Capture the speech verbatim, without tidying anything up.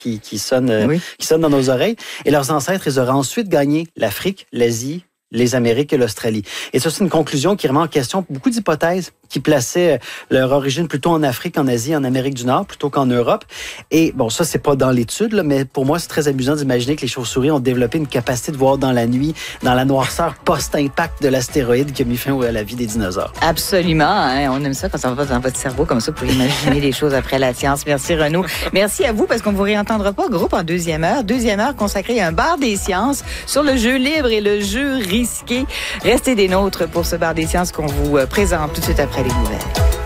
qui, qui, sonnent, oui. qui sonnent dans nos oreilles. Et leurs ancêtres, ils auraient ensuite gagné l'Afrique, l'Asie, les Amériques et l'Australie. Et ça, c'est une conclusion qui remet en question beaucoup d'hypothèses qui plaçaient leur origine plutôt en Afrique, en Asie, en Amérique du Nord, plutôt qu'en Europe. Et bon, ça, c'est pas dans l'étude, là, mais pour moi, c'est très amusant d'imaginer que les chauves-souris ont développé une capacité de voir dans la nuit, dans la noirceur post-impact de l'astéroïde qui a mis fin à la vie des dinosaures. Absolument. Hein? On aime ça quand ça va dans votre cerveau comme ça pour imaginer les choses après la science. Merci, Renaud. Merci à vous, parce qu'on ne vous réentendra pas. Groupe en deuxième heure. Deuxième heure consacrée à un bar des sciences sur le jeu libre et le jeu risqué. Restez des nôtres pour ce bar des sciences qu'on vous présente tout de suite après les nouvelles.